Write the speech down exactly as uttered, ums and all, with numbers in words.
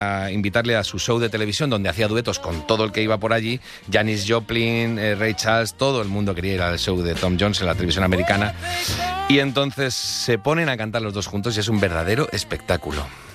a invitarle a su show de televisión donde hacía duetos con todo el que iba por allí, Janis Joplin, eh, Ray Charles, todo el mundo quería ir al show de Tom Jones en la televisión americana, y entonces se ponen a cantar los dos juntos y es un verdadero espectáculo.